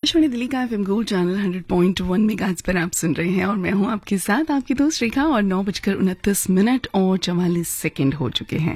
आकाशवाणी दिल्ली का FM gold channel 100.1 megahertz पर आप सुन रहे हैं और मैं हूं आपके साथ आपकी दोस्त रेखा और 9:29 और 44 सेकंड हो चुके हैं।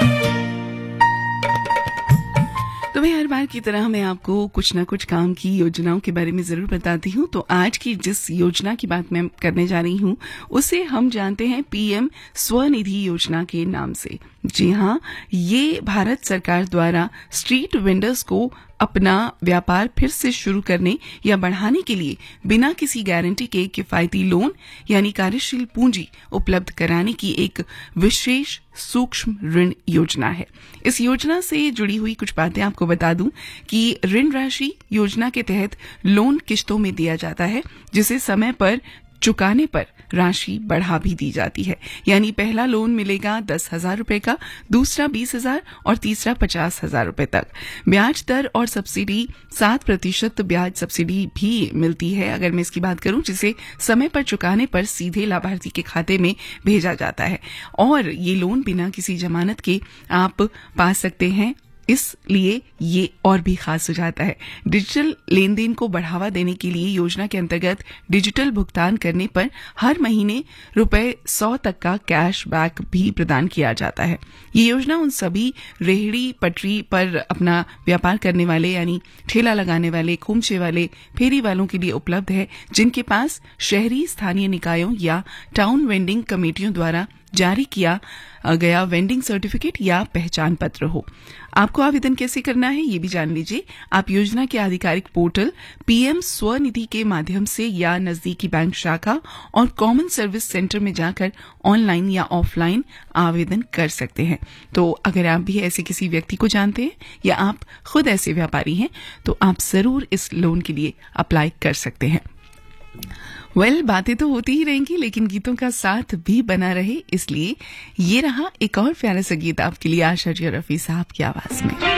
तो भाई हर बार की तरह मैं आपको कुछ ना कुछ काम की योजनाओं के बारे में जरूर बताती हूँ। तो आज की जिस योजना की बात मैं करने जा रही हूँ उसे हम जानते हैं पीएम स्वनिधि योजना के नाम से। जी हाँ, ये भारत सरकार द्वारा स्ट्रीट वेंडर्स को अपना व्यापार फिर से शुरू करने या बढ़ाने के लिए बिना किसी गारंटी के किफायती लोन यानी कार्यशील पूंजी उपलब्ध कराने की एक विशेष सूक्ष्म ऋण योजना है। इस योजना से जुड़ी हुई कुछ बातें आपको बता दूं कि ऋण राशि योजना के तहत लोन किश्तों में दिया जाता है, जिसे समय पर चुकाने पर राशि बढ़ा भी दी जाती है। यानी पहला लोन मिलेगा 10,000 रुपए का, दूसरा 20,000 और तीसरा 50,000 रुपए तक। ब्याज दर और सब्सिडी 7% ब्याज सब्सिडी भी मिलती है अगर मैं इसकी बात करूं, जिसे समय पर चुकाने पर सीधे लाभार्थी के खाते में भेजा जाता है और ये लोन बिना किसी जमानत के आप पा सकते हैं। इसलिए ये और भी खास हो जाता है। डिजिटल लेन देन को बढ़ावा देने के लिए योजना के अंतर्गत डिजिटल भुगतान करने पर हर महीने ₹100 तक का कैश बैक भी प्रदान किया जाता है। ये योजना उन सभी रेहड़ी पटरी पर अपना व्यापार करने वाले यानी ठेला लगाने वाले, खोमचे वाले, फेरी वालों के लिए उपलब्ध है जिनके पास शहरी स्थानीय निकायों या टाउन वेंडिंग कमेटियों द्वारा जारी किया गया वेंडिंग सर्टिफिकेट या पहचान पत्र हो। आपको आवेदन कैसे करना है ये भी जान लीजिए। आप योजना के आधिकारिक पोर्टल पीएम स्वनिधि के माध्यम से या नजदीकी बैंक शाखा और कॉमन सर्विस सेंटर में जाकर ऑनलाइन या ऑफलाइन आवेदन कर सकते हैं। तो अगर आप भी ऐसे किसी व्यक्ति को जानते हैं या आप खुद ऐसे व्यापारी हैं तो आप जरूर इस लोन के लिए अप्लाई कर सकते हैं। बातें तो होती ही रहेंगी लेकिन गीतों का साथ भी बना रहे, इसलिए ये रहा एक और प्यारा सा गीत आपके लिए आशा जी रफी साहब की आवाज में।